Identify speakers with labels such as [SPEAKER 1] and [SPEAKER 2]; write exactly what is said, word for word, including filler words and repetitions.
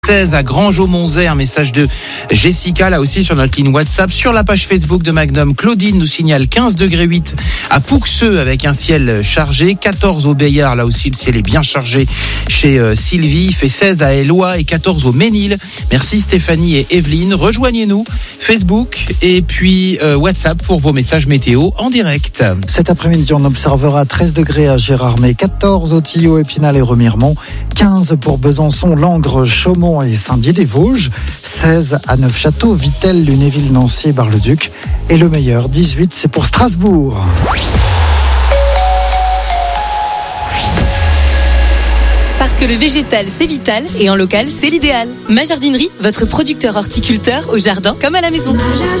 [SPEAKER 1] seize à Grangeau-Monzay, un message de Jessica, là aussi sur notre ligne WhatsApp. Sur la page Facebook de Magnum, Claudine nous signale quinze degrés huit à Pouxeux avec un ciel chargé, quatorze au Bayard, là aussi le ciel est bien chargé chez euh, Sylvie, il fait seize à Éloie et quatorze au Ménil. Merci Stéphanie et Evelyne, rejoignez-nous Facebook et puis euh, WhatsApp pour vos messages météo en direct.
[SPEAKER 2] Cet après-midi, on observera treize degrés à Gérardmer, quatorze au Tillot, Épinal et Remiremont, quinze pour Besançon, Langres, Chaumont et Saint-Dié-des-Vosges, seize à Neufchâteau, Vittel, Lunéville, Nancy et Bar-le-Duc. Et le meilleur, dix-huit, c'est pour Strasbourg.
[SPEAKER 3] Parce que le végétal, c'est vital et en local, c'est l'idéal. Ma Jardinerie, votre producteur horticulteur au jardin comme à la maison.